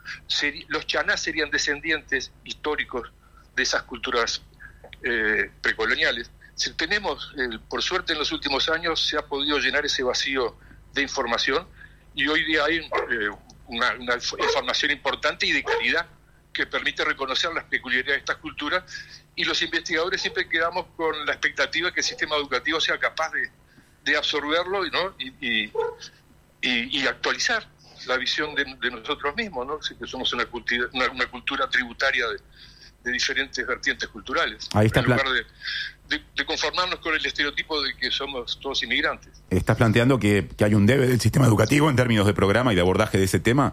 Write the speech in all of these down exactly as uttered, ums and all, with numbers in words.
seri- los chanás serían descendientes históricos de esas culturas eh, precoloniales. Si tenemos, eh, por suerte en los últimos años se ha podido llenar ese vacío de información y hoy día hay eh, una, una información importante y de calidad que permite reconocer las peculiaridades de estas culturas, y los investigadores siempre quedamos con la expectativa de que el sistema educativo sea capaz de, de absorberlo, ¿no? y, y, y, y actualizar la visión de, de nosotros mismos, ¿no? Que somos una cultura, una, una cultura tributaria de, de diferentes vertientes culturales, Ahí está en lugar plan- de, de, de conformarnos con el estereotipo de que somos todos inmigrantes. ¿Estás planteando que, que hay un debe del sistema educativo en términos de programa y de abordaje de ese tema?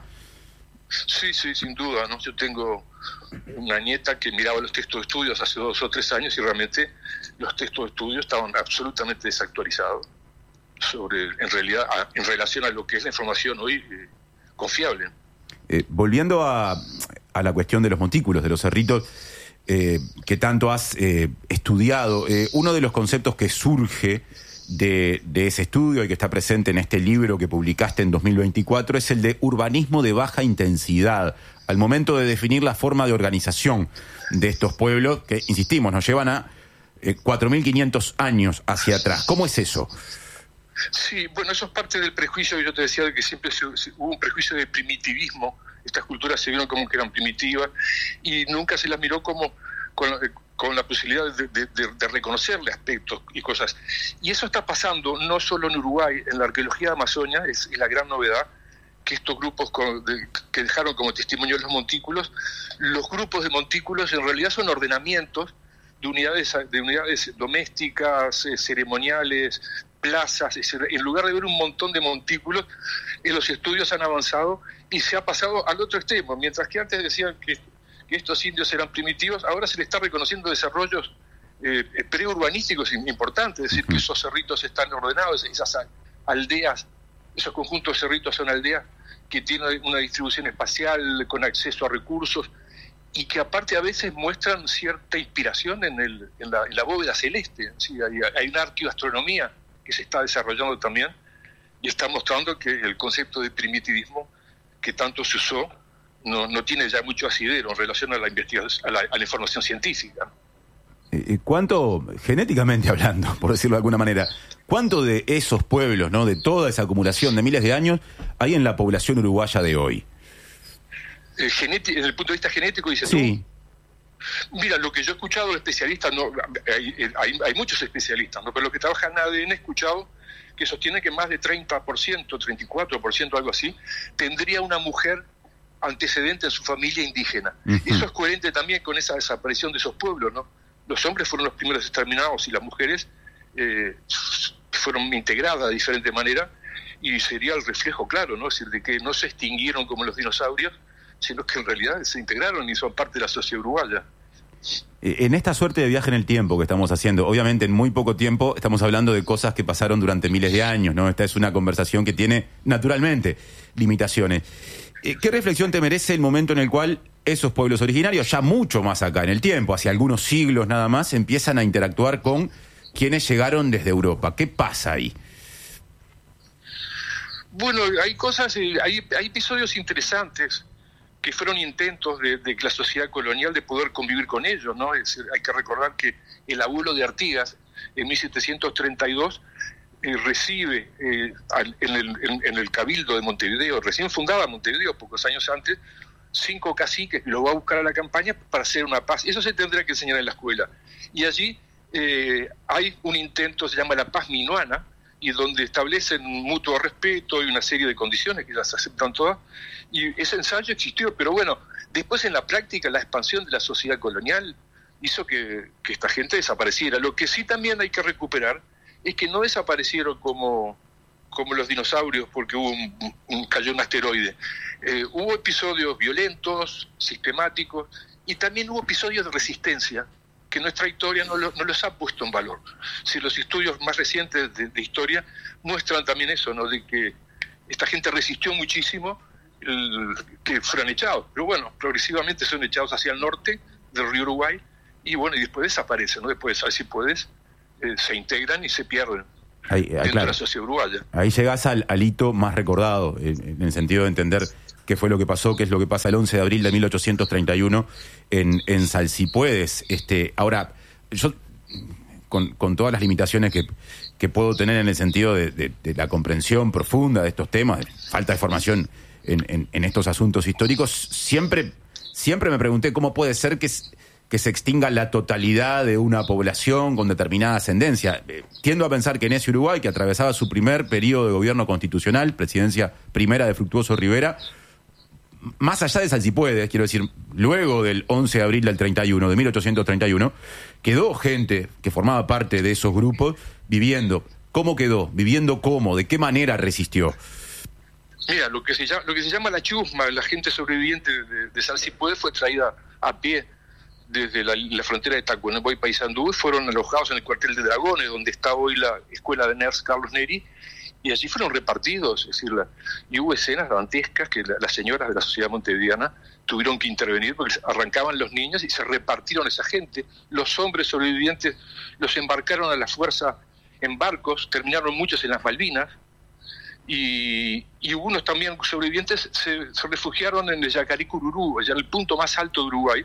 Sí, sí, sin duda, ¿no? Yo tengo una nieta que miraba los textos de estudios hace dos o tres años y realmente los textos de estudios estaban absolutamente desactualizados sobre, en realidad, a, en relación a lo que es la información hoy eh, confiable. Eh, volviendo a, a la cuestión de los montículos, de los cerritos, eh, que tanto has eh, estudiado, eh, uno de los conceptos que surge de, de ese estudio y que está presente en este libro que publicaste en dos mil veinticuatro es el de urbanismo de baja intensidad, al momento de definir la forma de organización de estos pueblos que, insistimos, nos llevan a eh, cuatro mil quinientos años hacia atrás. ¿Cómo es eso? Sí, bueno, eso es parte del prejuicio que yo te decía, de que siempre se, se, hubo un prejuicio de primitivismo. Estas culturas se vieron como que eran primitivas y nunca se las miró como con, con la posibilidad de, de, de, de reconocerle aspectos y cosas. Y eso está pasando no solo en Uruguay, en la arqueología de Amazonia es, es la gran novedad, que estos grupos con, de, que dejaron como testimonio los montículos, los grupos de montículos en realidad son ordenamientos de unidades, de unidades domésticas, eh, ceremoniales, plazas. En lugar de ver un montón de montículos, en los estudios han avanzado y se ha pasado al otro extremo. Mientras que antes decían que, que estos indios eran primitivos, ahora se le está reconociendo desarrollos eh, preurbanísticos importantes, es decir, que esos cerritos están ordenados, esas aldeas, esos conjuntos de cerritos son aldeas que tienen una distribución espacial con acceso a recursos y que aparte a veces muestran cierta inspiración en, el, en, la, en la bóveda celeste. ¿Sí? Hay, hay una arqueoastronomía que se está desarrollando también y está mostrando que el concepto de primitivismo que tanto se usó no, no tiene ya mucho asidero en relación a la investigación, a la, a la información científica. ¿Cuánto, genéticamente hablando, por decirlo de alguna manera, cuánto de esos pueblos, ¿no, de toda esa acumulación de miles de años, hay en la población uruguaya de hoy? Eh, genéti- desde el punto de vista genético, dices sí. tú. Mira, lo que yo he escuchado de especialistas, no, hay, hay, hay muchos especialistas, ¿no? Pero los que trabajan en A D N he escuchado que sostienen que más de treinta por ciento, treinta y cuatro por ciento, algo así, tendría una mujer antecedente en su familia indígena. Uh-huh. Eso es coherente también con esa desaparición de esos pueblos, ¿no? Los hombres fueron los primeros exterminados y las mujeres eh, fueron integradas de diferente manera y sería el reflejo claro, ¿no? Es decir, de que no se extinguieron como los dinosaurios, sino que en realidad se integraron y son parte de la sociedad uruguaya. En esta suerte de viaje en el tiempo que estamos haciendo, obviamente en muy poco tiempo estamos hablando de cosas que pasaron durante miles de años, ¿no? Esta es una conversación que tiene, naturalmente, limitaciones. ¿Qué reflexión te merece el momento en el cual esos pueblos originarios, ya mucho más acá en el tiempo, hace algunos siglos nada más, empiezan a interactuar con quienes llegaron desde Europa? ¿Qué pasa ahí? Bueno, hay cosas, hay, hay episodios interesantes que fueron intentos de, de la sociedad colonial de poder convivir con ellos, ¿no? Es decir, hay que recordar que el abuelo de Artigas, en mil setecientos treinta y dos, eh, recibe eh, al, en, el, en, en el Cabildo de Montevideo, recién fundaba Montevideo, pocos años antes, cinco caciques que lo va a buscar a la campaña para hacer una paz. Eso se tendría que enseñar en la escuela. Y allí eh, hay un intento, se llama la paz minuana, y donde establecen un mutuo respeto y una serie de condiciones que las aceptan todas, y ese ensayo existió, pero bueno, después en la práctica la expansión de la sociedad colonial hizo que, que esta gente desapareciera. Lo que sí también hay que recuperar es que no desaparecieron como, como los dinosaurios porque hubo un, un, cayó un asteroide. Eh, hubo episodios violentos, sistemáticos, y también hubo episodios de resistencia que nuestra historia no, lo, no los ha puesto en valor. Si los estudios más recientes de, de historia muestran también eso, ¿no? De que esta gente resistió muchísimo el, que fueran echados, pero bueno, progresivamente son echados hacia el norte del río Uruguay y bueno, y después desaparecen, ¿no? Después, a ver si puedes, eh, se integran y se pierden ahí, ahí, dentro claro. de la sociedad uruguaya. Ahí llegás al, al hito más recordado, en, en el sentido de entender qué fue lo que pasó, qué es lo que pasa el once de abril de mil ochocientos treinta y uno en, en Salsipuedes. Este, ahora, yo, con, con todas las limitaciones que, que puedo tener en el sentido de, de, de la comprensión profunda de estos temas, de falta de formación en, en, en estos asuntos históricos, siempre, siempre me pregunté cómo puede ser que... que se extinga la totalidad de una población con determinada ascendencia. Tiendo a pensar que en ese Uruguay, que atravesaba su primer periodo de gobierno constitucional, presidencia primera de Fructuoso Rivera, más allá de Salsipuedes, quiero decir, luego del once de abril del treinta y uno, de mil ochocientos treinta y uno, quedó gente que formaba parte de esos grupos viviendo. ¿Cómo quedó? ¿Viviendo cómo? ¿De qué manera resistió? Mira, lo que se llama, lo que se llama la chusma, la gente sobreviviente de, de Salsipuedes fue traída a pie desde la, la frontera de Tacuarembó y Paysandú, fueron alojados en el cuartel de Dragones, donde está hoy la escuela de N E R S Carlos Neri, y allí fueron repartidos, es decir, la, y hubo escenas dantescas que la, las señoras de la sociedad montevideana tuvieron que intervenir porque arrancaban los niños y se repartieron esa gente. Los hombres sobrevivientes los embarcaron a la fuerza en barcos, terminaron muchos en las Malvinas, y, y unos también sobrevivientes se, se refugiaron en el Yacaricururú, allá en el punto más alto de Uruguay.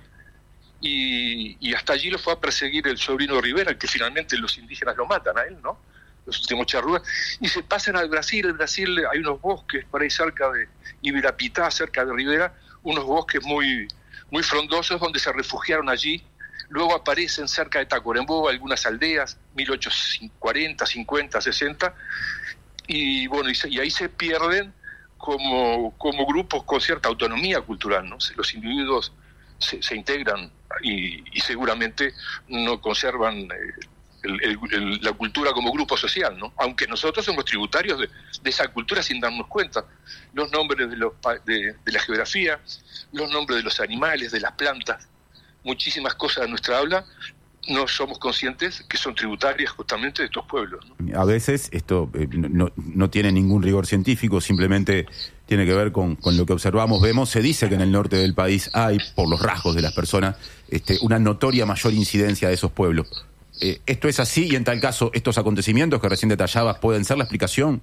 Y, y hasta allí lo fue a perseguir el sobrino de Rivera, que finalmente los indígenas lo matan a él, ¿no? Los últimos charrúas. Y se pasan al Brasil. En Brasil hay unos bosques por ahí cerca de Ibirapitá, cerca de Rivera, unos bosques muy, muy frondosos donde se refugiaron allí. Luego aparecen cerca de Tacuarembó algunas aldeas, mil ochocientos cuarenta, cincuenta, sesenta, y bueno, y, se, y ahí se pierden como, como grupos con cierta autonomía cultural, ¿no? Los individuos Se, se integran y, y seguramente no conservan eh, el, el, el, la cultura como grupo social, ¿no? Aunque nosotros somos tributarios de, de esa cultura sin darnos cuenta. Los nombres de, los, de, de la geografía, los nombres de los animales, de las plantas, muchísimas cosas de nuestra habla, no somos conscientes que son tributarias justamente de estos pueblos, ¿no? A veces esto eh, no, no tiene ningún rigor científico, simplemente tiene que ver con, con lo que observamos, vemos. Se dice que en el norte del país hay, por los rasgos de las personas, este, una notoria mayor incidencia de esos pueblos. Eh, ¿Esto es así? Y en tal caso, ¿estos acontecimientos que recién detallabas pueden ser la explicación?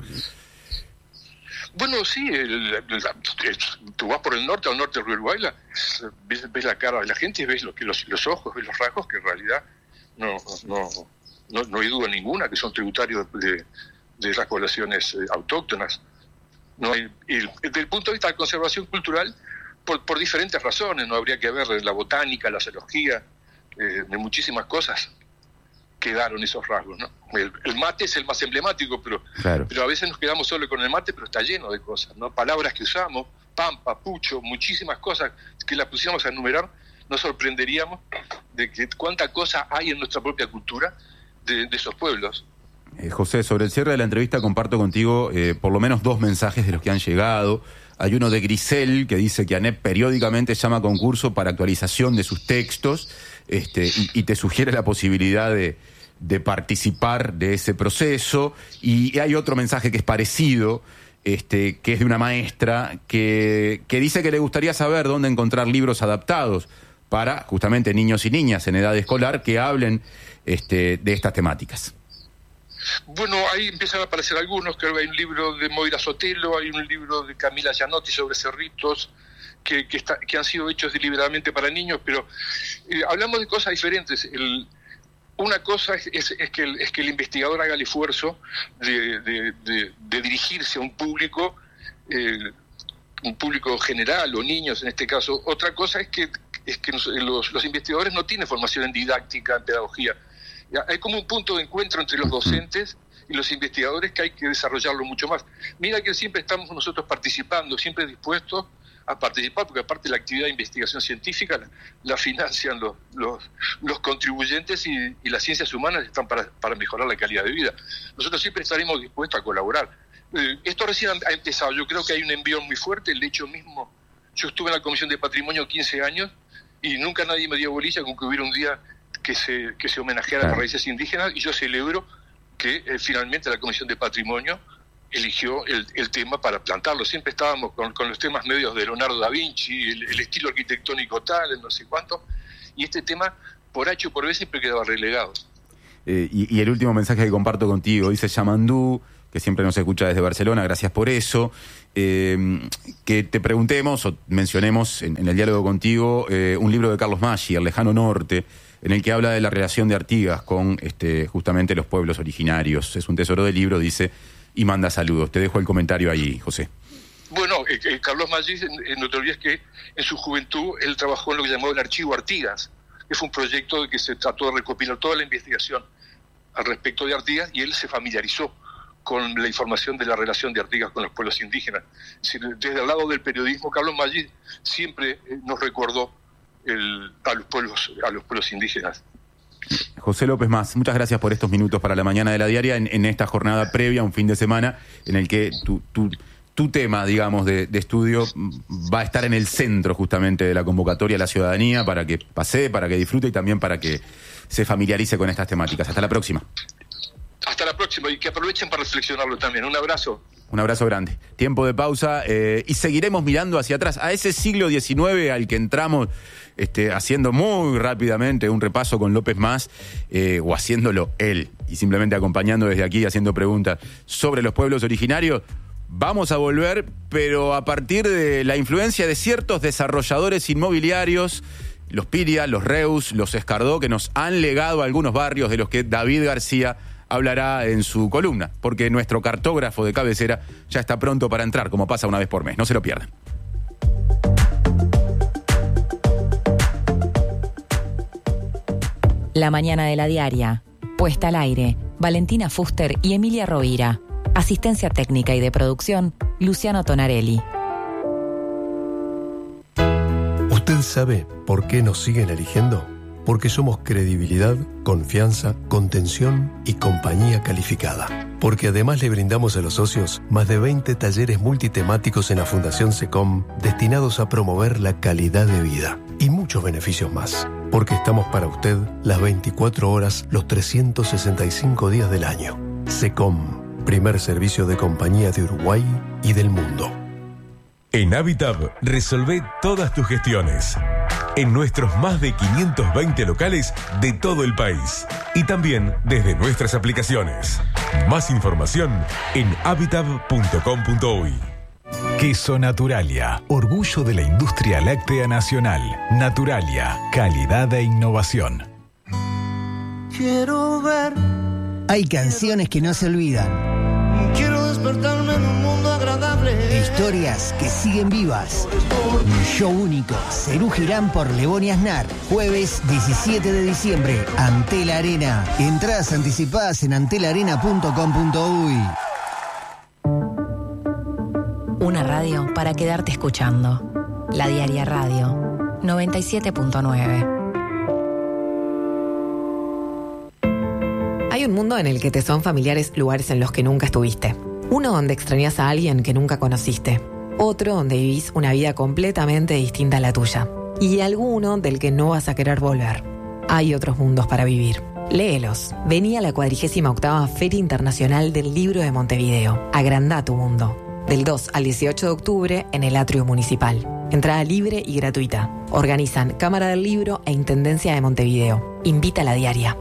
Bueno, sí, el, el, el, tú vas por el norte, al norte del Uruguay, la, ves, ves la cara de la gente y ves lo, los, los ojos, ves los rasgos, que en realidad no, no, no, no hay duda ninguna que son tributarios de, de las poblaciones eh, autóctonas. No hay, y desde el punto de vista de la conservación cultural, por, por diferentes razones, no habría que ver la botánica, la zoología, eh, de muchísimas cosas quedaron esos rasgos, ¿no? El, el mate es el más emblemático, pero, claro. pero a veces nos quedamos solo con el mate, pero está lleno de cosas, ¿no? Palabras que usamos, pampa, pucho, muchísimas cosas que las pusiéramos a enumerar, nos sorprenderíamos de que cuánta cosa hay en nuestra propia cultura de, de esos pueblos. Eh, José, sobre el cierre de la entrevista comparto contigo eh, por lo menos dos mensajes de los que han llegado. Hay uno de Grisel que dice que ANEP periódicamente llama a concurso para actualización de sus textos este, y, y te sugiere la posibilidad de, de participar de ese proceso. Y hay otro mensaje que es parecido, este, que es de una maestra que, que dice que le gustaría saber dónde encontrar libros adaptados para justamente niños y niñas en edad escolar que hablen este, de estas temáticas. Bueno, ahí empiezan a aparecer algunos. Creo que hay un libro de Moira Sotelo, hay un libro de Camila Gianotti sobre cerritos que, que, está, que han sido hechos deliberadamente para niños, pero eh, hablamos de cosas diferentes. El, una cosa es, es, es, que el, es que el investigador haga el esfuerzo de, de, de, de dirigirse a un público, eh, un público general o niños en este caso. Otra cosa es que, es que los, los investigadores no tienen formación en didáctica, en pedagogía. Hay como un punto de encuentro entre los docentes y los investigadores que hay que desarrollarlo mucho más. Mira que siempre estamos nosotros participando, siempre dispuestos a participar, porque aparte la actividad de investigación científica la, la financian los, los, los contribuyentes y, y las ciencias humanas están para, para mejorar la calidad de vida. Nosotros siempre estaremos dispuestos a colaborar. Eh, esto recién ha empezado, yo creo que hay un envío muy fuerte. El hecho mismo, yo estuve en la Comisión de Patrimonio quince años y nunca nadie me dio bolilla con que hubiera un día que se que se homenajeara a las raíces indígenas, y yo celebro que eh, finalmente la Comisión de Patrimonio eligió el, el tema para plantarlo. Siempre estábamos con, con los temas medios de Leonardo da Vinci, el, el estilo arquitectónico tal, el no sé cuánto, y este tema por H o por B siempre quedaba relegado. Eh, y, y el último mensaje que comparto contigo, dice Yamandú, que siempre nos escucha desde Barcelona, gracias por eso. Eh, que te preguntemos o mencionemos en, en el diálogo contigo eh, un libro de Carlos Maggi, El Lejano Norte, en el que habla de la relación de Artigas con este, justamente los pueblos originarios. Es un tesoro de libro, dice, y manda saludos. Te dejo el comentario ahí, José. Bueno, eh, eh, Carlos Maggi, eh, no te olvides que en su juventud él trabajó en lo que llamó el Archivo Artigas, que fue un proyecto de que se trató de recopilar toda la investigación al respecto de Artigas, y él se familiarizó con la información de la relación de Artigas con los pueblos indígenas. Es decir, desde el lado del periodismo, Carlos Maggi siempre eh, nos recordó el, a los pueblos, a los pueblos indígenas. José López Mas, muchas gracias por estos minutos para la mañana de la diaria en, en esta jornada previa, un fin de semana en el que tu, tu, tu tema, digamos, de, de estudio va a estar en el centro justamente de la convocatoria a la ciudadanía para que pase, para que disfrute y también para que se familiarice con estas temáticas. Hasta la próxima. Hasta la próxima, y que aprovechen para reflexionarlo también. Un abrazo. Un abrazo grande. Tiempo de pausa eh, y seguiremos mirando hacia atrás, a ese siglo diecinueve al que entramos este, haciendo muy rápidamente un repaso con López Mas, eh, o haciéndolo él, y simplemente acompañando desde aquí, haciendo preguntas sobre los pueblos originarios. Vamos a volver, pero a partir de la influencia de ciertos desarrolladores inmobiliarios, los Piria, los Reus, los Escardó, que nos han legado algunos barrios de los que David García hablará en su columna, porque nuestro cartógrafo de cabecera ya está pronto para entrar, como pasa una vez por mes. No se lo pierdan. La mañana de la diaria. Puesta al aire. Valentina Fuster y Emilia Rovira. Asistencia técnica y de producción, Luciano Tonarelli. ¿Usted sabe por qué nos siguen eligiendo? Porque somos credibilidad, confianza, contención y compañía calificada. Porque además le brindamos a los socios más de veinte talleres multitemáticos en la Fundación SECOM destinados a promover la calidad de vida y muchos beneficios más. Porque estamos para usted las veinticuatro horas, los trescientos sesenta y cinco días del año. SECOM, primer servicio de compañía de Uruguay y del mundo. En Habitab resolvé todas tus gestiones. En nuestros más de quinientos veinte locales de todo el país. Y también desde nuestras aplicaciones. Más información en habitab punto com punto uy. Queso Naturalia, orgullo de la industria láctea nacional. Naturalia, calidad e innovación. Quiero ver. Hay canciones que no se olvidan. Quiero despertarme en un mundo agradable. Historias que siguen vivas. Un show único. Serú Girán por Lebón y Aznar. Jueves diecisiete de diciembre. Antel Arena. Entradas anticipadas en antel arena punto com punto uy. Una radio para quedarte escuchando. La Diaria Radio. noventa y siete punto nueve. Hay un mundo en el que te son familiares lugares en los que nunca estuviste. Uno donde extrañas a alguien que nunca conociste. Otro donde vivís una vida completamente distinta a la tuya. Y alguno del que no vas a querer volver. Hay otros mundos para vivir. Léelos. Vení a la cuadragésima octava Feria Internacional del Libro de Montevideo. Agrandá tu mundo. Del dos al dieciocho de octubre en el Atrio Municipal. Entrada libre y gratuita. Organizan Cámara del Libro e Intendencia de Montevideo. Invita a la diaria.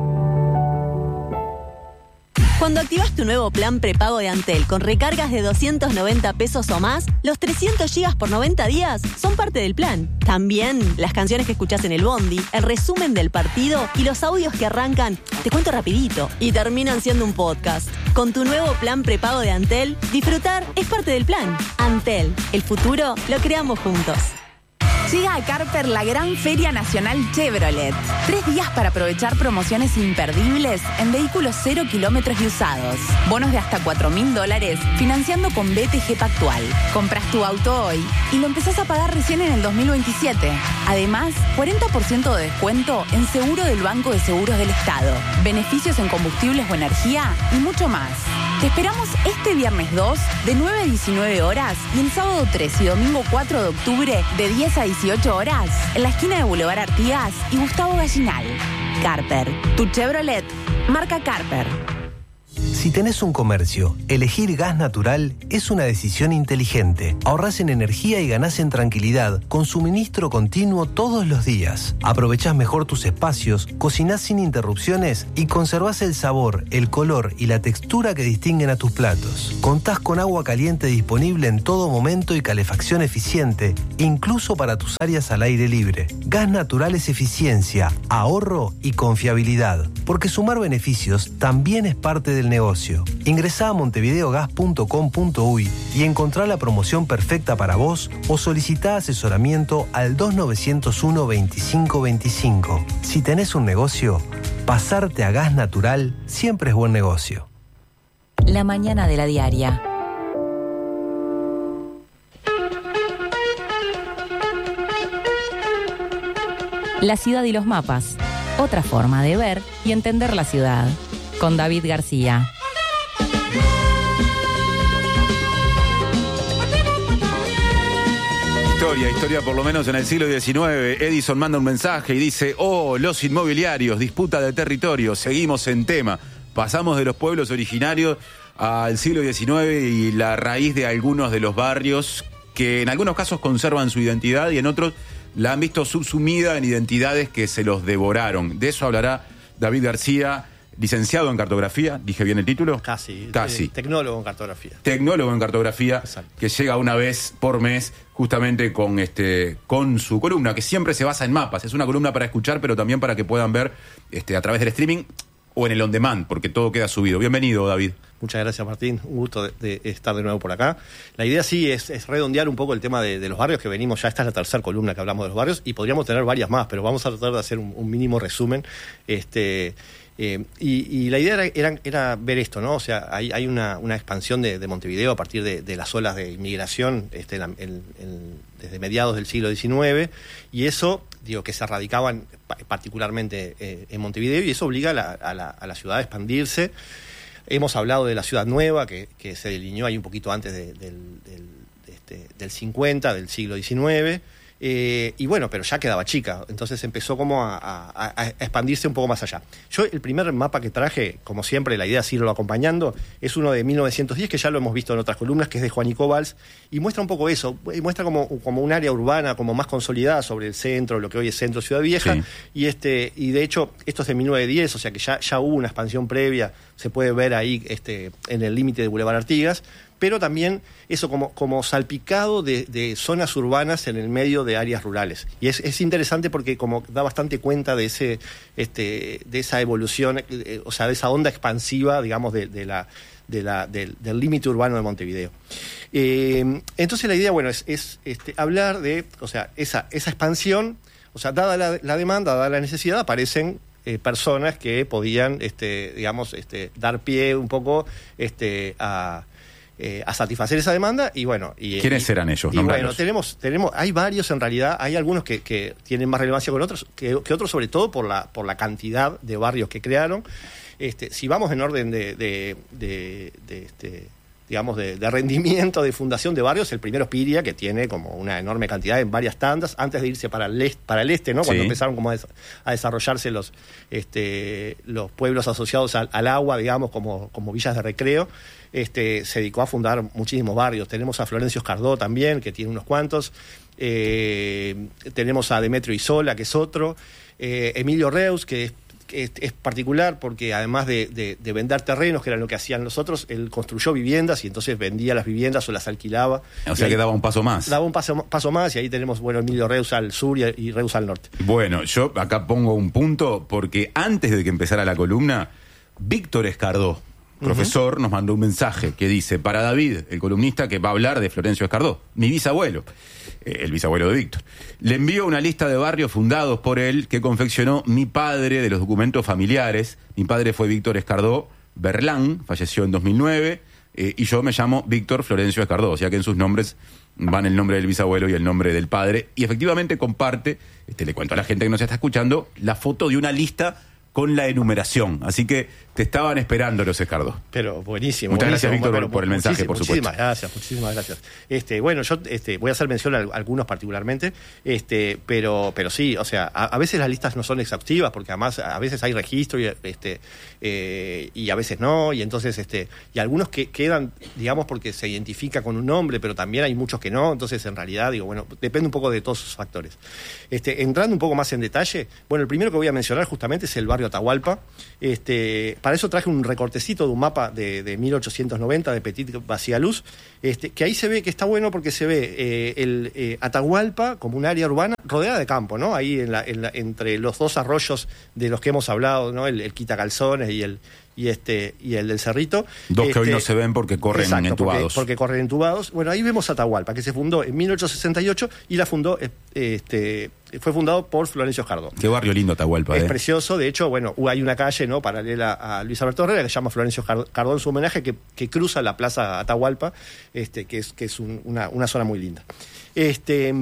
Cuando activas tu nuevo plan prepago de Antel con recargas de doscientos noventa pesos o más, los trescientos gigas por noventa días son parte del plan. También las canciones que escuchás en el bondi, el resumen del partido y los audios que arrancan, te cuento rapidito, y terminan siendo un podcast. Con tu nuevo plan prepago de Antel, disfrutar es parte del plan. Antel, el futuro lo creamos juntos. Llega a Carper la gran Feria Nacional Chevrolet. Tres días para aprovechar promociones imperdibles en vehículos cero kilómetros y usados. Bonos de hasta cuatro mil dólares financiando con B T G Pactual. Compras tu auto hoy y lo empezás a pagar recién en el dos mil veintisiete. Además, cuarenta por ciento de descuento en seguro del Banco de Seguros del Estado. Beneficios en combustibles o energía y mucho más. Te esperamos este viernes dos de nueve a diecinueve horas y el sábado tres y domingo cuatro de octubre de diez a dieciocho horas en la esquina de Boulevard Artigas y Gustavo Gallinal. Carper, tu Chevrolet, marca Carper. Si tenés un comercio, elegir gas natural es una decisión inteligente. Ahorrás en energía y ganás en tranquilidad con suministro continuo todos los días. Aprovechás mejor tus espacios, cocinás sin interrupciones y conservás el sabor, el color y la textura que distinguen a tus platos. Contás con agua caliente disponible en todo momento y calefacción eficiente, incluso para tus áreas al aire libre. Gas natural es eficiencia, ahorro y confiabilidad, porque sumar beneficios también es parte del negocio. Ingresá a montevideogas punto com punto uy y encontrá la promoción perfecta para vos o solicitá asesoramiento al dos nueve cero uno veinticinco veinticinco. Si tenés un negocio, pasarte a gas natural siempre es buen negocio. La mañana de la diaria. La ciudad y los mapas. Otra forma de ver y entender la ciudad. Con David García. Historia, historia por lo menos en el siglo diecinueve. Edison manda un mensaje y dice: oh, los inmobiliarios, disputa de territorio, seguimos en tema. Pasamos de los pueblos originarios al siglo diecinueve y la raíz de algunos de los barrios que en algunos casos conservan su identidad y en otros la han visto subsumida en identidades que se los devoraron. De eso hablará David García, licenciado en cartografía. ¿Dije bien el título? Casi. Casi. Eh, tecnólogo en cartografía. Tecnólogo en cartografía. Exacto. Que llega una vez por mes justamente con este con su columna, que siempre se basa en mapas. Es una columna para escuchar, pero también para que puedan ver este, a través del streaming o en el on demand, porque todo queda subido. Bienvenido, David. Muchas gracias, Martín. Un gusto de, de estar de nuevo por acá. La idea sí es, es redondear un poco el tema de, de los barrios, que venimos ya, esta es la tercera columna que hablamos de los barrios, y podríamos tener varias más, pero vamos a tratar de hacer un, un mínimo resumen. Este... Eh, y, y la idea era, era, era ver esto, ¿no? O sea, hay, hay una, una expansión de, de Montevideo a partir de, de las olas de inmigración este, en, en, en, desde mediados del siglo diecinueve, y eso, digo, que se radicaban particularmente eh, en Montevideo, y eso obliga a la, a, la, a la ciudad a expandirse. Hemos hablado de la ciudad nueva, que, que se delineó ahí un poquito antes de, del, del, de este, del cincuenta, del siglo diecinueve. Eh, y bueno, pero ya quedaba chica, entonces empezó como a, a, a expandirse un poco más allá. Yo el primer mapa que traje, como siempre, la idea es irlo acompañando, es uno de mil novecientos diez, que ya lo hemos visto en otras columnas, que es de Juanico Valls, y muestra un poco eso, muestra como, como un área urbana como más consolidada sobre el centro, lo que hoy es Centro Ciudad Vieja, sí. y este y de hecho esto es de mil novecientos diez, o sea que ya, ya hubo una expansión previa, se puede ver ahí este, en el límite de Boulevard Artigas, pero también eso como, como salpicado de, de zonas urbanas en el medio de áreas rurales. Y es, es interesante porque como da bastante cuenta de ese este, de esa evolución, eh, o sea, de esa onda expansiva, digamos, de, de la, de la, del, del límite urbano de Montevideo. Eh, entonces la idea, bueno, es, es este, hablar de, o sea, esa, esa expansión, o sea, dada la, la demanda, dada la necesidad, aparecen eh, personas que podían, este, digamos, este, dar pie un poco este, a... Eh, a satisfacer esa demanda y bueno y, ¿quiénes y, eran ellos? Y bueno, tenemos tenemos hay varios en realidad, hay algunos que, que tienen más relevancia con otros que, que otros sobre todo por la por la cantidad de barrios que crearon. Este, si vamos en orden de, de, de, de este digamos, de, de rendimiento, de fundación de barrios, el primero es Piria, que tiene como una enorme cantidad en varias tandas, antes de irse para el este, para el este, ¿no? Cuando sí. empezaron como a, des- a desarrollarse los, este, los pueblos asociados al, al agua, digamos, como, como villas de recreo, este, se dedicó a fundar muchísimos barrios. Tenemos a Florencio Escardó también, que tiene unos cuantos, eh, tenemos a Demetrio Isola, que es otro, eh, Emilio Reus, que es Es, es particular porque además de, de, de vender terrenos, que era lo que hacían los otros, él construyó viviendas y entonces vendía las viviendas o las alquilaba. O sea que daba un paso más. Daba un paso, paso más y ahí tenemos, bueno, Emilio Reus al sur y, y Reus al norte. Bueno, yo acá pongo un punto porque antes de que empezara la columna, Víctor Escardó, profesor, uh-huh. nos mandó un mensaje que dice: para David, el columnista que va a hablar de Florencio Escardó, mi bisabuelo, eh, el bisabuelo de Víctor. Le envío una lista de barrios fundados por él que confeccionó mi padre de los documentos familiares. Mi padre fue Víctor Escardó Berlán, falleció en dos mil nueve, eh, y yo me llamo Víctor Florencio Escardó, o sea que en sus nombres van el nombre del bisabuelo y el nombre del padre, y efectivamente comparte, este, le cuento a la gente que nos está escuchando, la foto de una lista con la enumeración. Así que te estaban esperando los Escardos. Pero buenísimo. Muchas buenísimo, gracias, Víctor, bueno, por el mensaje, por supuesto. Muchísimas gracias, muchísimas gracias. Este, bueno, yo este, voy a hacer mención a algunos particularmente, este, pero, pero sí, o sea, a, a veces las listas no son exhaustivas, porque además a veces hay registro y, este, eh, y a veces no, y entonces, este, y algunos que quedan, digamos, porque se identifica con un nombre, pero también hay muchos que no, entonces en realidad, digo, bueno, depende un poco de todos esos factores. Este, entrando un poco más en detalle, bueno, el primero que voy a mencionar justamente es el barrio Atahualpa. Este, para eso traje un recortecito de un mapa de, de mil ochocientos noventa de Petit Bacialuz, este, que ahí se ve que está bueno porque se ve eh, el eh, Atahualpa como un área urbana rodeada de campo, ¿no? Ahí en la, en la, entre los dos arroyos de los que hemos hablado, ¿no? El, el Quitacalzones y el y este y el del Cerrito. Dos este, que hoy no se ven porque corren exacto, entubados. Porque, porque corren entubados. Bueno, ahí vemos Atahualpa, que se fundó en mil ochocientos sesenta y ocho y la fundó, este, fue fundado por Florencio Escardó. Qué barrio lindo Atahualpa, Es eh. precioso, de hecho, bueno, hay una calle, ¿no?, paralela a Luis Alberto Herrera que se llama Florencio Escardó en su homenaje, que, que cruza la plaza Atahualpa, este, que es, que es un, una, una zona muy linda. Este.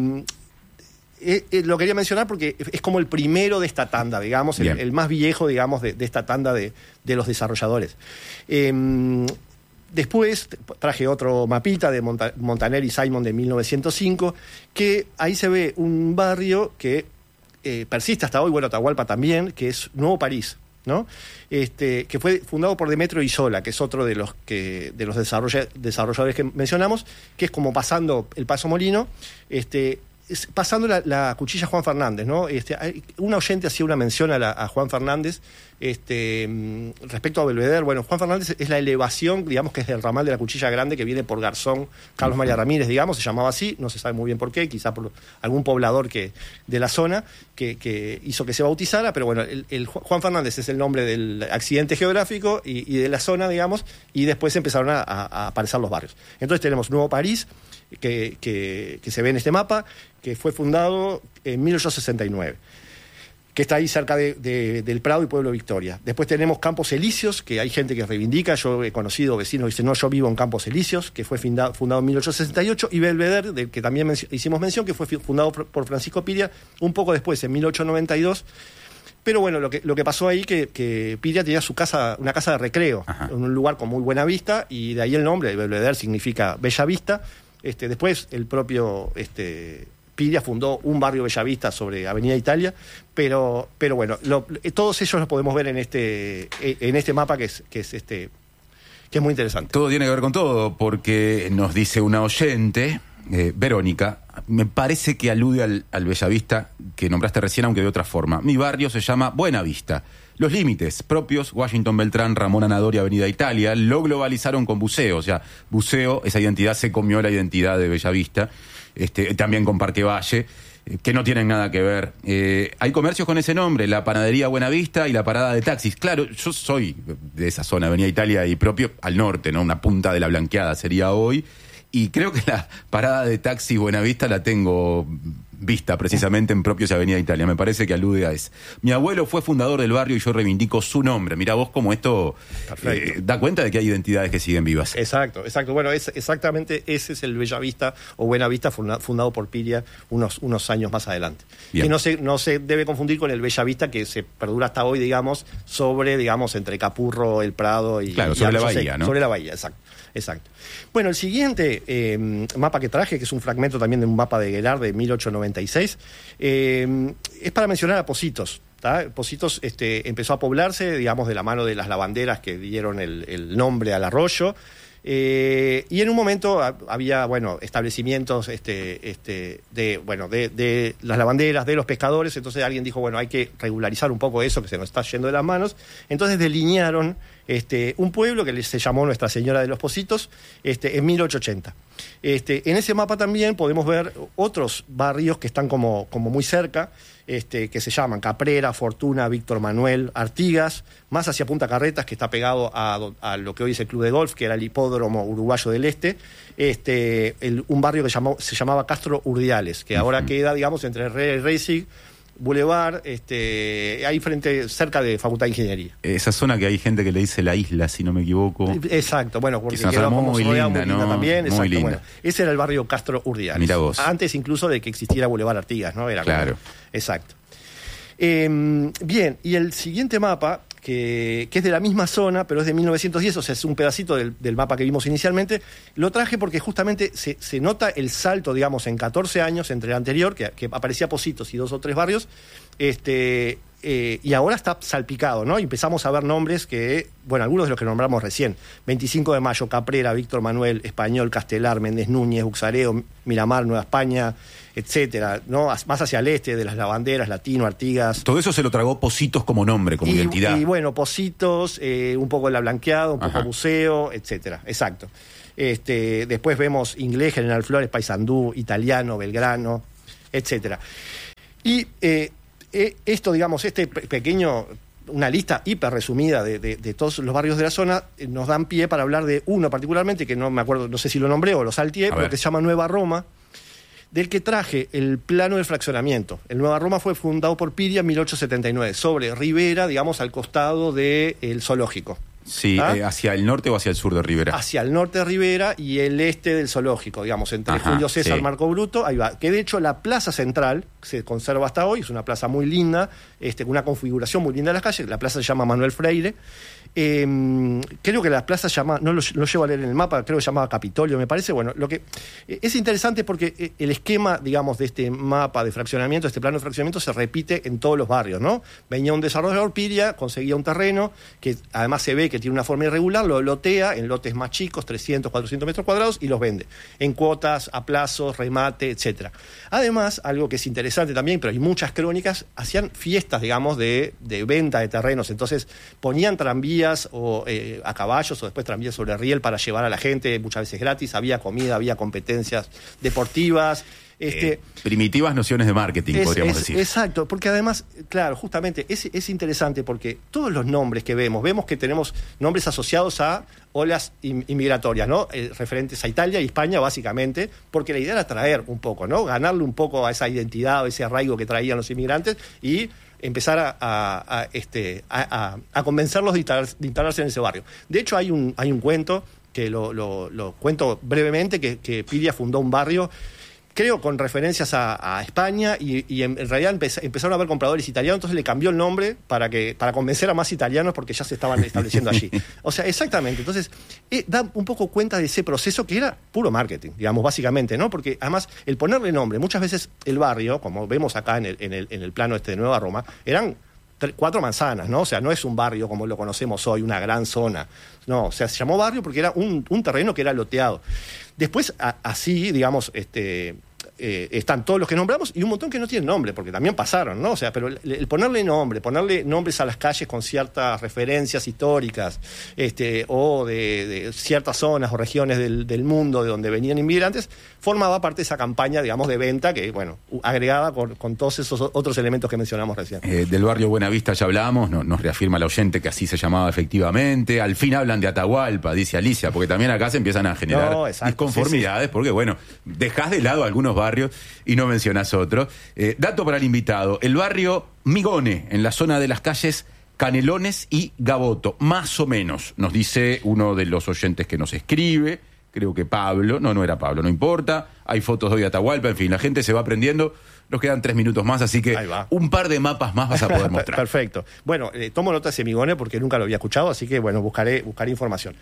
Eh, eh, lo quería mencionar porque es como el primero de esta tanda, digamos, el, el más viejo, digamos, de, de esta tanda de, de los desarrolladores. Eh, después traje otro mapita de Monta- Montaner y Simon de mil novecientos cinco, que ahí se ve un barrio que eh, persiste hasta hoy, bueno, Atahualpa también, que es Nuevo París, ¿no? Este, que fue fundado por Demetrio Isola, que es otro de los que de los desarrolla- desarrolladores que mencionamos, que es como pasando el Paso Molino, este pasando la, la cuchilla Juan Fernández, ¿no? Este, hay, un oyente hacía una mención a, la, a Juan Fernández este, respecto a Belvedere. Bueno, Juan Fernández es la elevación, digamos, que es del ramal de la cuchilla grande que viene por Garzón, Carlos María Ramírez, digamos, se llamaba así, no se sabe muy bien por qué, quizá por algún poblador que de la zona que, que hizo que se bautizara, pero bueno, el, el Juan Fernández es el nombre del accidente geográfico y, y de la zona, digamos, y después empezaron a, a aparecer los barrios. Entonces tenemos Nuevo París, Que, que, que se ve en este mapa, que fue fundado en mil ochocientos sesenta y nueve, que está ahí cerca de, de, del Prado y Pueblo Victoria. Después tenemos Campos Elíseos, que hay gente que reivindica, yo he conocido vecinos que dicen, no, yo vivo en Campos Elíseos, que fue fundado, fundado en mil ochocientos sesenta y ocho, y Belvedere, del que también men- hicimos mención, que fue fundado por Francisco Piria un poco después, en mil ochocientos noventa y dos. Pero bueno, lo que, lo que pasó ahí que, que Piria tenía su casa, una casa de recreo, Ajá. en un lugar con muy buena vista, y de ahí el nombre, Belvedere significa Bella Vista. Este, después el propio este, Piria fundó un barrio Bellavista sobre Avenida Italia, pero, pero bueno, lo, todos ellos los podemos ver en este, en este mapa que es, que es este, que es muy interesante. Todo tiene que ver con todo, porque nos dice una oyente, eh, Verónica, me parece que alude al, al Bellavista que nombraste recién, aunque de otra forma. Mi barrio se llama Buenavista. Los límites propios, Washington Beltrán, Ramón Anador y Avenida Italia, lo globalizaron con Buceo. O sea, Buceo, esa identidad se comió la identidad de Bellavista, este, también con Parque Valle, eh, que no tienen nada que ver. Eh, hay comercios con ese nombre, la panadería Buenavista y la parada de taxis. Claro, yo soy de esa zona, Avenida Italia y propio al norte, ¿no? Una punta de la Blanqueada sería hoy. Y creo que la parada de taxi Buenavista la tengo vista precisamente en propios Avenida Italia. Me parece que alude a eso. Mi abuelo fue fundador del barrio y yo reivindico su nombre. Mirá vos cómo esto eh, da cuenta de que hay identidades que siguen vivas. Exacto, exacto. Bueno, es exactamente ese es el Bellavista o Buenavista fundado por Piria unos, unos años más adelante. Bien. Que no se, no se debe confundir con el Bellavista que se perdura hasta hoy, digamos, sobre, digamos, entre Capurro, el Prado y... Claro, y sobre la bahía, ¿no? Sobre la bahía, exacto. Exacto. Bueno, el siguiente eh, mapa que traje, que es un fragmento también de un mapa de Guerard de mil ochocientos noventa y seis, eh, es para mencionar a Positos. ¿tá? Positos este, empezó a poblarse, digamos, de la mano de las lavanderas que dieron el, el nombre al arroyo. Eh, y en un momento a, había, bueno, establecimientos este, este, de, bueno, de, de las lavanderas, de los pescadores. Entonces alguien dijo, bueno, hay que regularizar un poco eso que se nos está yendo de las manos. Entonces delinearon este, un pueblo que se llamó Nuestra Señora de los Positos este, en mil ochocientos ochenta. Este, en ese mapa también podemos ver otros barrios que están como, como muy cerca, este, que se llaman Caprera, Fortuna, Víctor Manuel, Artigas, más hacia Punta Carretas, que está pegado a, a lo que hoy es el Club de Golf, que era el Hipódromo Uruguayo del Este, este, el, un barrio que llamó, se llamaba Castro Urdiales, que ahora uh-huh. queda, digamos, entre Rey Racing, Boulevard, este, ahí frente, cerca de Facultad de Ingeniería. Esa zona que hay gente que le dice la isla, si no me equivoco. Exacto, bueno, porque es una quedó zona como muy linda, muy linda ¿no? también. Muy exacto, linda. Bueno, ese era el barrio Castro Urdiales. Mirá vos. Antes incluso de que existiera Boulevard Artigas, ¿no? Era claro. Como, exacto. Eh, bien, y el siguiente mapa, que, que es de la misma zona, pero es de mil novecientos diez, o sea, es un pedacito del, del mapa que vimos inicialmente, lo traje porque justamente se, se nota el salto, digamos, en catorce años entre el anterior, que, que aparecía Positos y dos o tres barrios, este... Eh, y ahora está salpicado, ¿no? Y empezamos a ver nombres que, bueno, algunos de los que nombramos recién: veinticinco de mayo, Caprera, Víctor Manuel, Español, Castelar, Méndez Núñez, Buxareo, Miramar, Nueva España, etcétera, ¿no? Más hacia el este, de las Lavanderas, Latino, Artigas. Todo eso se lo tragó Positos como nombre, como y, identidad. Y bueno, Positos, eh, un poco La Blanqueado, un poco Ajá. Buceo, etcétera. Exacto. Este, después vemos Inglés, General Flores, Paysandú, Italiano, Belgrano, etcétera. Y eh, eh, esto, digamos, este pe- pequeño, una lista hiper resumida de, de, de todos los barrios de la zona, eh, nos dan pie para hablar de uno particularmente, que no me acuerdo, no sé si lo nombré o lo salteé, A pero ver. que se llama Nueva Roma, del que traje el plano del fraccionamiento. El Nueva Roma fue fundado por Piria en mil ochocientos setenta y nueve, sobre Rivera, digamos, al costado del zoológico. Sí, ¿Ah? eh, ¿hacia el norte o hacia el sur de Rivera? Hacia el norte de Rivera y el este del zoológico, digamos, entre Ajá, Julio César, sí. Marco Bruto, ahí va. Que de hecho la plaza central se conserva hasta hoy, es una plaza muy linda, este, con una configuración muy linda de las calles. La plaza se llama Manuel Freire. Eh, creo que la plaza se llama, no lo, lo llevo a leer en el mapa, creo que se llamaba Capitolio, me parece. Bueno, lo que eh, es interesante porque eh, el esquema, digamos, de este mapa de fraccionamiento, este plano de fraccionamiento, se repite en todos los barrios, ¿no? Venía un desarrollador, Piria, conseguía un terreno que además se ve que tiene una forma irregular, lo lotea en lotes más chicos, trescientos, cuatrocientos metros cuadrados, y los vende en cuotas, a plazos, remate, etcétera. Además, algo que es interesante también, pero hay muchas crónicas, hacían fiestas, digamos, de, de venta de terrenos. Entonces ponían tranvías o eh, a caballos, o después tranvías sobre riel para llevar a la gente, muchas veces gratis. Había comida, había competencias deportivas. Este, Eh, primitivas nociones de marketing, es, podríamos es- decir. Exacto, porque además, claro, justamente es, es interesante porque todos los nombres que vemos, vemos que tenemos nombres asociados a olas in- inmigratorias, ¿no? Eh, referentes a Italia y España, básicamente, porque la idea era traer un poco, ¿no? Ganarle un poco a esa identidad, a ese arraigo que traían los inmigrantes y empezar a, a- a, este, a, a- a convencerlos de, instalar- de instalarse en ese barrio. De hecho, hay un, hay un cuento, que lo, lo- lo cuento brevemente, que, que Piria fundó un barrio, creo con referencias a, a España, y, y en, en realidad empez- empezaron a haber compradores italianos, entonces le cambió el nombre para que para convencer a más italianos porque ya se estaban estableciendo allí. O sea, exactamente. Entonces, eh, da un poco cuenta de ese proceso que era puro marketing, digamos, básicamente, ¿no? Porque además, el ponerle nombre, muchas veces el barrio, como vemos acá en el, en el, en el plano este de Nueva Roma, eran tre- cuatro manzanas, ¿no? O sea, no es un barrio como lo conocemos hoy, una gran zona. No, o sea, se llamó barrio porque era un, un terreno que era loteado. Después, a- así, digamos, este, eh, están todos los que nombramos y un montón que no tienen nombre, porque también pasaron, ¿no? O sea, pero el, el ponerle nombre, ponerle nombres a las calles con ciertas referencias históricas, este, o de, de ciertas zonas o regiones del, del mundo de donde venían inmigrantes, formaba parte de esa campaña, digamos, de venta que, bueno, u- agregada con, con todos esos otros elementos que mencionamos recién. Eh, del barrio Buenavista ya hablamos, no- nos reafirma la oyente que así se llamaba efectivamente. Al fin hablan de Atahualpa, dice Alicia, porque también acá se empiezan a generar No, exacto, disconformidades, porque bueno, dejás de lado algunos barrios y no mencionás otros. Eh, dato para el invitado, el barrio Migone, en la zona de las calles Canelones y Gaboto, más o menos, nos dice uno de los oyentes que nos escribe, creo que Pablo, no, no era Pablo, no importa, hay fotos de hoy de Atahualpa, en fin, la gente se va aprendiendo. Nos quedan tres minutos más, así que un par de mapas más vas a poder mostrar. Perfecto. Bueno, eh, tomo nota de ese Migone porque nunca lo había escuchado, así que bueno, buscaré, buscaré información.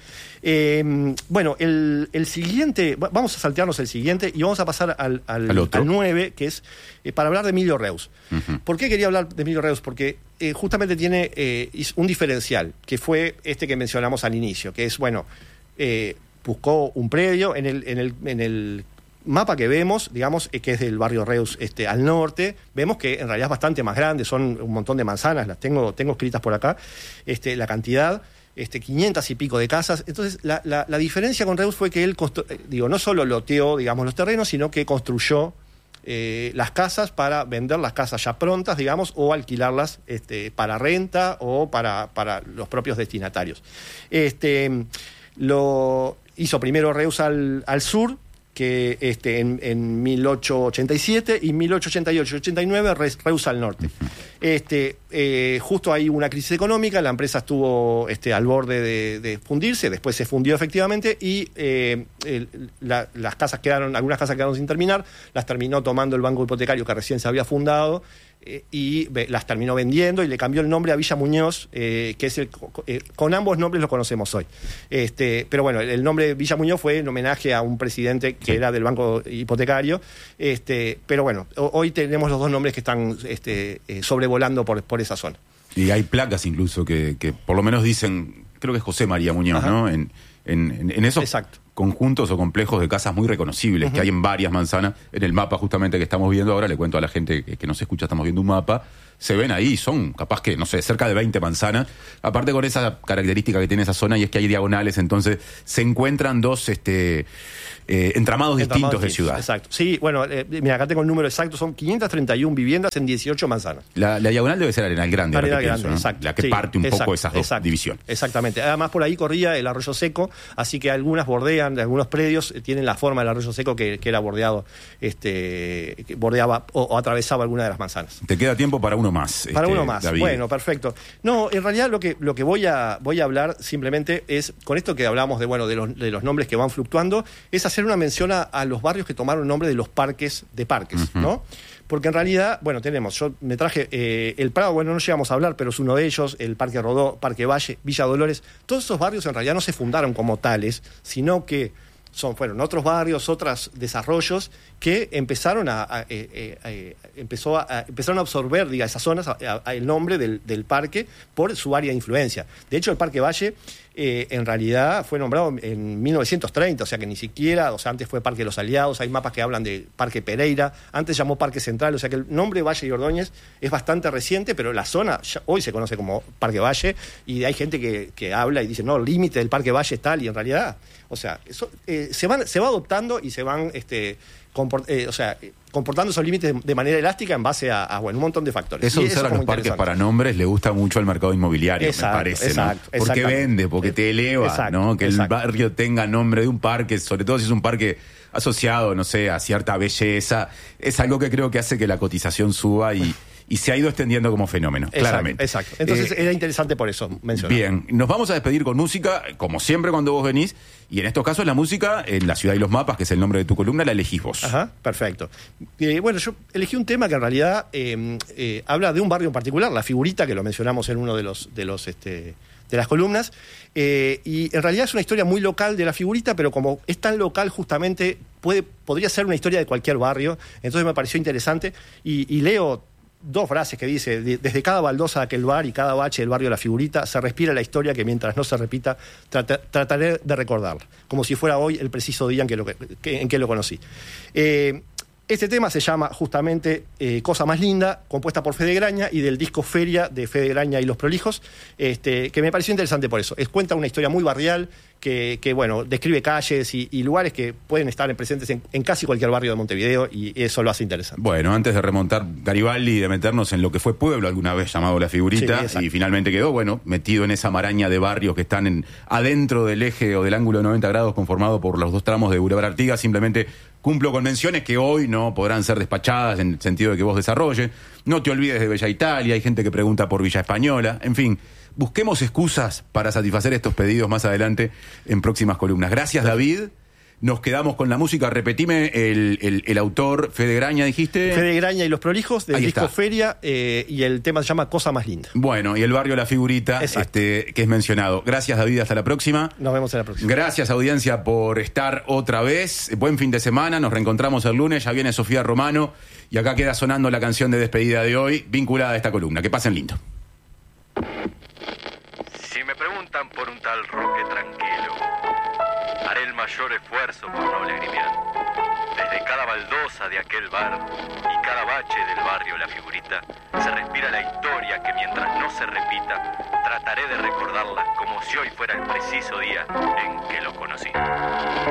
Eh, bueno, el, el siguiente, va- vamos a saltearnos el siguiente y vamos a pasar al, al, Al otro. al nueve, que es eh, para hablar de Emilio Reus. Ujú. ¿Por qué quería hablar de Emilio Reus? Porque eh, justamente tiene eh, is- un diferencial, que fue este que mencionamos al inicio, que es, bueno, eh, buscó un predio en el, en el, en el mapa que vemos, digamos, eh, que es del barrio Reus este, al norte, vemos que en realidad es bastante más grande, son un montón de manzanas, las tengo, tengo escritas por acá, este, la cantidad, este, quinientas y pico de casas. Entonces, la, la, la diferencia con Reus fue que él, constru- eh, digo, no solo loteó, digamos, los terrenos, sino que construyó eh, las casas para vender las casas ya prontas, digamos, o alquilarlas este, para renta o para, para los propios destinatarios. Este, lo hizo primero Reus al, al sur, que este, en, en mil ochocientos ochenta y siete, y mil ochocientos ochenta y ocho y ochenta y nueve Re- Reus al norte. Este, eh, justo hay una crisis económica, la empresa estuvo este, al borde de, de fundirse, después se fundió efectivamente y eh, el- la- las casas quedaron, algunas casas quedaron sin terminar, las terminó tomando el banco hipotecario que recién se había fundado. eh, y las terminó vendiendo y le cambió el nombre a Villa Muñoz, eh, que es el eh, con ambos nombres lo conocemos hoy. Este, pero bueno, el, el nombre Villa Muñoz fue en homenaje a un presidente que sí. era del Banco Hipotecario. Este, pero bueno, hoy tenemos los dos nombres que están este, eh, sobrevolando por, por esa zona. Y hay placas incluso que, que por lo menos dicen, creo que es José María Muñoz, Ajá. ¿no? En, en, en esos Exacto. conjuntos o complejos de casas muy reconocibles, uh-huh. que hay en varias manzanas. En el mapa justamente que estamos viendo ahora, le cuento a la gente que, que nos escucha, estamos viendo un mapa, se ven ahí, son capaz que, no sé, cerca de veinte manzanas, aparte con esa característica que tiene esa zona y es que hay diagonales, entonces se encuentran dos este eh, entramados, entramados distintos de ciudad. Exacto. Sí, bueno, eh, mira, acá tengo el número exacto, son quinientas treinta y una viviendas en dieciocho manzanas. La, la diagonal debe ser Arenal Grande, Arenal que Grande, pienso, ¿no? exacto. La que sí, parte un exacto, poco esas dos exacto, divisiones. Exactamente. Además, por ahí corría el arroyo seco, así que algunas bordean, de algunos predios eh, tienen la forma del arroyo seco que, que era bordeado, este, que bordeaba o, o atravesaba alguna de las manzanas. Te queda tiempo para uno más. Para este, uno más. David. Bueno, perfecto. No, en realidad lo que, lo que voy a, voy a hablar simplemente es, con esto que hablamos de, bueno, de los, de los nombres que van fluctuando, es hacer una mención a, a los barrios que tomaron el nombre de los parques de parques, uh-huh. ¿no? Porque en realidad, bueno, tenemos, yo me traje eh, el Prado, bueno, no llegamos a hablar, pero es uno de ellos, el Parque Rodó, Parque Valle, Villa Dolores. Todos esos barrios en realidad no se fundaron como tales, sino que son, fueron otros barrios, otros desarrollos que empezaron a, a, a, a, a, empezó a, a empezaron a absorber, diga, esas zonas, a, a, el nombre del, del parque por su área de influencia. De hecho, el Parque Valle eh, en realidad fue nombrado en mil novecientos treinta, o sea que ni siquiera, o sea, antes fue Parque de los Aliados, hay mapas que hablan de Parque Pereira, antes llamó Parque Central, o sea que el nombre Valle y Ordóñez es bastante reciente, pero la zona ya, hoy se conoce como Parque Valle, y hay gente que, que habla y dice, no, el límite del Parque Valle es tal, y en realidad, o sea, eso, eh, se, van, se va adoptando y se van... este Comport, eh, o sea, comportando esos límites de, de manera elástica en base a, a bueno, un montón de factores. Eso de usar a los parques para nombres le gusta mucho al mercado inmobiliario, exacto, me parece, exacto, ¿no? Porque vende, porque te eleva, exacto, ¿no? Que exacto. el barrio tenga nombre de un parque, sobre todo si es un parque asociado, no sé, a cierta belleza, es algo que creo que hace que la cotización suba y... y se ha ido extendiendo como fenómeno, exacto, claramente. Exacto. Entonces eh, era interesante por eso mencionar. Bien, nos vamos a despedir con música, como siempre cuando vos venís, y en estos casos la música, en La Ciudad y los Mapas, que es el nombre de tu columna, la elegís vos. Ajá, perfecto. Eh, bueno, yo elegí un tema que en realidad eh, eh, habla de un barrio en particular, La Figurita, que lo mencionamos en uno de los... De los este, de las columnas, eh, y en realidad es una historia muy local de La Figurita, pero como es tan local justamente puede, podría ser una historia de cualquier barrio, entonces me pareció interesante, y, y leo dos frases que dice, desde cada baldosa de aquel bar y cada bache del barrio La Figurita, se respira la historia que mientras no se repita, trata, trataré de recordarla, como si fuera hoy el preciso día en que lo, que, en que lo conocí. Eh, Este tema se llama justamente eh, Cosa Más Linda, compuesta por Fede Graña y del disco Feria de Fede Graña y Los Prolijos, este, que me pareció interesante por eso. Es, cuenta una historia muy barrial que, que bueno, describe calles y, y lugares que pueden estar presentes en, en casi cualquier barrio de Montevideo y eso lo hace interesante. Bueno, antes de remontar Garibaldi y de meternos en lo que fue pueblo alguna vez llamado La Figurita, sí, y finalmente quedó, bueno, metido en esa maraña de barrios que están en, adentro del eje o del ángulo de noventa grados conformado por los dos tramos de Boulevard Artigas, simplemente cumplo con menciones que hoy no podrán ser despachadas en el sentido de que vos desarrolles. No te olvides de Bella Italia, hay gente que pregunta por Villa Española, en fin, busquemos excusas para satisfacer estos pedidos más adelante en próximas columnas. Gracias, David. Nos quedamos con la música. Repetime el, el, el autor, Fede Graña, dijiste. Fede Graña y Los Prolijos, del Ahí disco está. Feria, eh, y el tema se llama Cosa Más Linda. Bueno, y el barrio La Figurita, este, que es mencionado. Gracias, David, hasta la próxima. Nos vemos en la próxima. Gracias, audiencia, por estar otra vez. Buen fin de semana, nos reencontramos el lunes, ya viene Sofía Romano, y acá queda sonando la canción de despedida de hoy, vinculada a esta columna. Que pasen lindo. Si me preguntan por un tal Roque Tranquilo, haré el mayor esfuerzo por no lagrimear. Desde cada baldosa de aquel bar y cada bache del barrio La Figurita, se respira la historia que mientras no se repita, trataré de recordarla como si hoy fuera el preciso día en que lo conocí.